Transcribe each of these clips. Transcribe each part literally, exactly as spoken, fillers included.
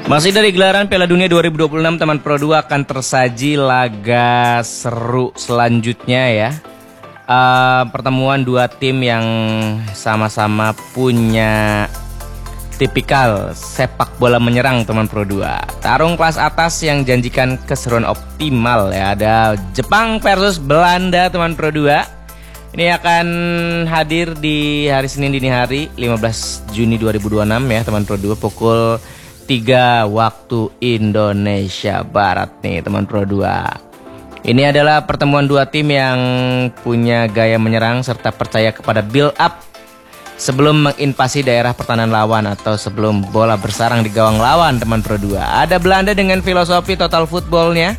Masih dari gelaran Piala Dunia dua ribu dua puluh enam, teman Pro dua akan tersaji laga seru selanjutnya ya. Uh, pertemuan dua tim yang sama-sama punya tipikal sepak bola menyerang, teman Pro dua. Tarung kelas atas yang janjikan keseruan optimal ya. Ada Jepang versus Belanda, teman Pro dua. Ini akan hadir di hari Senin dini hari lima belas Juni dua ribu dua puluh enam ya, teman Pro dua, pukul tiga waktu Indonesia Barat nih, teman Pro dua. Ini adalah pertemuan dua tim yang punya gaya menyerang serta percaya kepada build up sebelum menginvasi daerah pertahanan lawan atau sebelum bola bersarang di gawang lawan, teman Pro dua. Ada Belanda dengan filosofi total footballnya.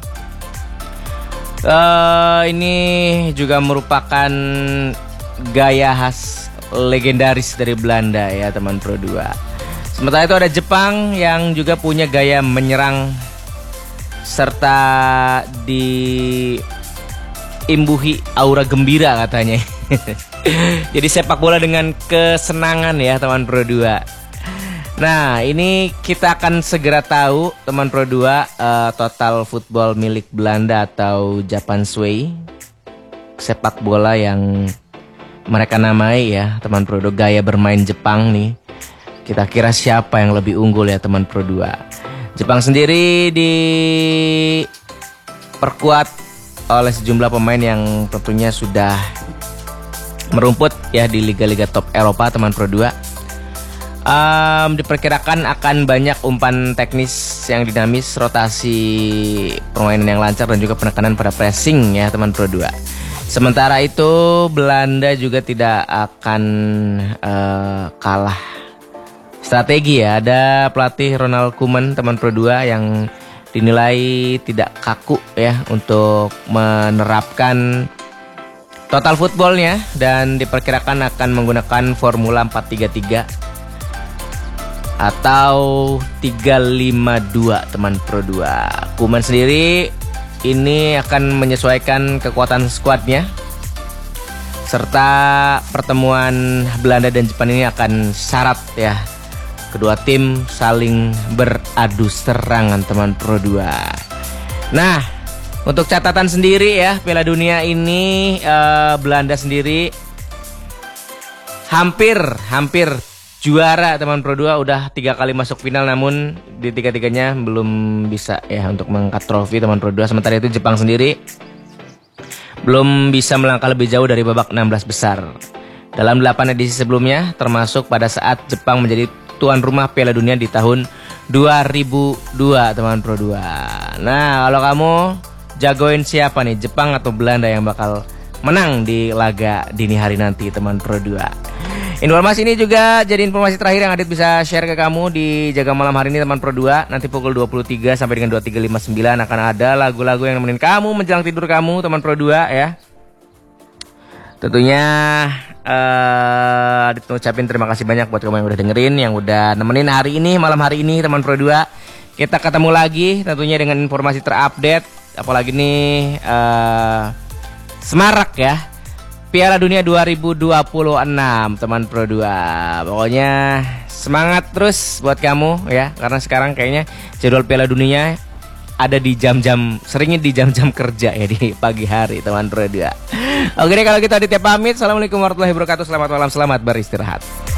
Uh, ini juga merupakan gaya khas legendaris dari Belanda ya, teman Pro dua. Sementara itu ada Jepang yang juga punya gaya menyerang serta diimbuhi aura gembira katanya. Jadi sepak bola dengan kesenangan ya, teman Pro dua. Nah, ini kita akan segera tahu, teman Pro dua, uh, total football milik Belanda atau Japan Sway. Sepak bola yang mereka namai ya, teman Pro dua, gaya bermain Jepang nih. Kita kira siapa yang lebih unggul ya, teman Pro dua. Jepang sendiri diperkuat oleh sejumlah pemain yang tentunya sudah merumput ya di liga-liga top Eropa, teman Pro dua. Um, diperkirakan akan banyak umpan teknis yang dinamis, rotasi permainan yang lancar dan juga penekanan pada pressing ya, teman Pro dua. Sementara itu Belanda juga tidak akan uh, kalah strategi ya. Ada pelatih Ronald Koeman, teman Pro dua, yang dinilai tidak kaku ya untuk menerapkan total footballnya dan diperkirakan akan menggunakan formula empat tiga tiga atau tiga lima dua, teman Pro dua. Koeman sendiri ini akan menyesuaikan kekuatan skuadnya serta pertemuan Belanda dan Jepang ini akan syarat ya kedua tim saling beradu serangan, teman Pro dua. Nah, untuk catatan sendiri ya, Piala Dunia ini eh, Belanda sendiri hampir hampir juara, teman Pro dua, udah tiga kali masuk final namun di tiga-tiganya belum bisa ya untuk mengangkat trofi, teman Pro dua. Sementara itu Jepang sendiri belum bisa melangkah lebih jauh dari babak enam belas besar dalam delapan edisi sebelumnya, termasuk pada saat Jepang menjadi tuan rumah Piala Dunia di tahun dua ribu dua, teman Pro dua. Nah, kalau kamu jagoin siapa nih, Jepang atau Belanda yang bakal menang di laga dini hari nanti, teman Pro dua? Informasi ini juga jadi informasi terakhir yang Adit bisa share ke kamu di Jaga Malam hari ini, teman Pro dua. Nanti pukul dua puluh tiga sampai dengan dua puluh tiga lima puluh sembilan akan ada lagu-lagu yang nemenin kamu menjelang tidur kamu, teman Pro dua ya. Tentunya uh, Adit ngucapin terima kasih banyak buat kamu yang udah dengerin, yang udah nemenin hari ini, malam hari ini, teman Pro dua. Kita ketemu lagi tentunya dengan informasi terupdate, apalagi nih uh, semarak ya Piala Dunia dua ribu dua puluh enam, teman Pro dua. Pokoknya semangat terus buat kamu ya, karena sekarang kayaknya jadwal Piala Dunia ada di jam-jam, seringnya di jam-jam kerja ya, di pagi hari, teman Pro dua. Oke deh, kalau gitu Aditya pamit. Assalamualaikum warahmatullahi wabarakatuh. Selamat malam, selamat beristirahat.